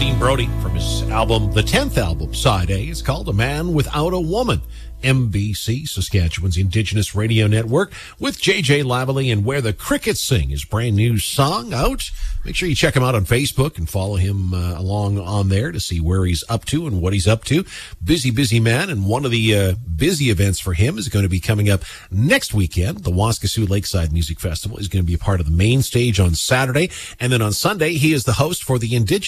Dean Brody from his album, the 10th album, Side A. It's called A Man Without a Woman. MBC, Saskatchewan's Indigenous Radio Network, with JJ Lavallee and Where the Crickets Sing, his brand new song out. Make sure you check him out on Facebook and follow him along on there to see where he's up to and what he's up to. Busy man, and one of the busy events for him is going to be coming up next weekend. The Waskesiu Lakeside Music Festival is going to be a part of the main stage on Saturday, and then on Sunday he is the host for the Indigenous